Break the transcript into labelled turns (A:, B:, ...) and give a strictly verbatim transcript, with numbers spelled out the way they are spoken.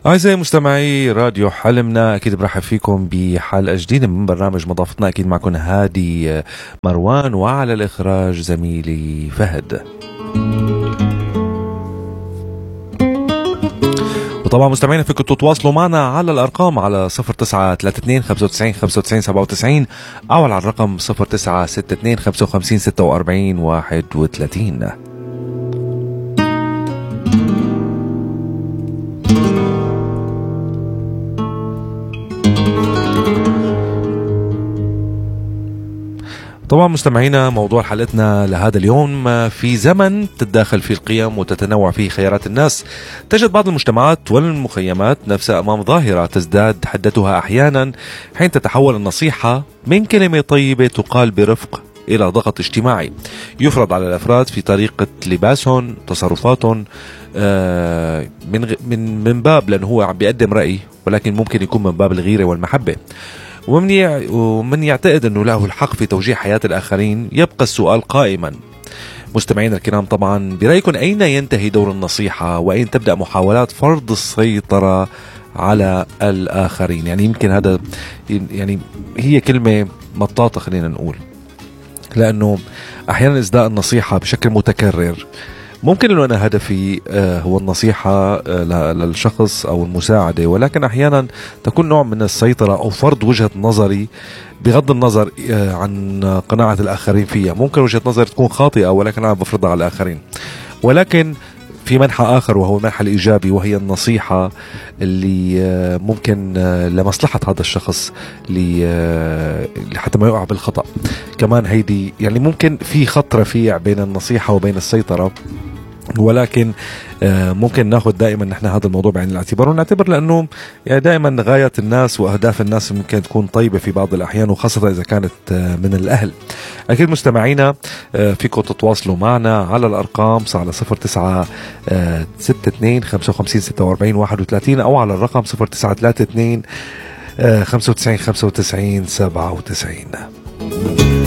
A: أعزائي مستمعي راديو حلمنا، أكيد برحب فيكم بحلقة جديدة من برنامج مضافتنا. أكيد معكم هادي مروان، وعلى الإخراج زميلي فهد. وطبعا مستمعينا فيكم تتواصلوا معنا على الأرقام على صفر تسعة ثلاثة اثنين خمسة وتسعين خمسة وتسعين سبعة وتسعين أو على الرقم صفر تسعة ستة اثنين خمسة وخمسين ستة وأربعين واحد وثلاثين. طبعا مستمعينا، موضوع حلقتنا لهذا اليوم: في زمن تتداخل فيه القيم وتتنوع فيه خيارات الناس، تجد بعض المجتمعات والمخيمات نفسها أمام ظاهرة تزداد حدتها أحيانا حين تتحول النصيحة من كلمة طيبة تقال برفق إلى ضغط اجتماعي يفرض على الأفراد في طريقة لباسهم، تصرفاتهم، من من من باب لأنه هو عم بيقدم رأي، ولكن ممكن يكون من باب الغيرة والمحبة. ومن ومن يعتقد أنه له الحق في توجيه حياة الآخرين، يبقى السؤال قائما. مستمعينا الكرام، طبعا برأيكم أين ينتهي دور النصيحة وأين تبدأ محاولات فرض السيطرة على الآخرين؟ يعني يمكن هذا يعني هي كلمة مطاطة، خلينا نقول، لأنه أحيانا إسداء النصيحة بشكل متكرر ممكن أنه أنا هدفي هو النصيحة للشخص أو المساعدة، ولكن أحيانا تكون نوع من السيطرة أو فرض وجهة نظري بغض النظر عن قناعة الآخرين فيها. ممكن وجهة نظر تكون خاطئة ولكن أنا بفرضها على الآخرين. ولكن في منحى آخر وهو المنحى الإيجابي، وهي النصيحة اللي ممكن لمصلحة هذا الشخص حتى ما يقع بالخطأ. كمان هيدي يعني ممكن في خط رفيع بين النصيحة وبين السيطرة، ولكن ممكن ناخذ دائما نحن هذا الموضوع بعين الاعتبار ونعتبر، لأنه يعني دائما غاية الناس وأهداف الناس ممكن تكون طيبة في بعض الأحيان، وخاصة إذا كانت من الأهل. أكيد مستمعينا فيكم تتواصلوا معنا على الأرقام على صفر تسعة ستة اثنين خمسة وخمسين ستة وأربعين واحد وثلاثين أو على الرقم صفر تسعة ثلاثة اثنين خمسة وتسعين خمسة وتسعين سبعة وتسعين.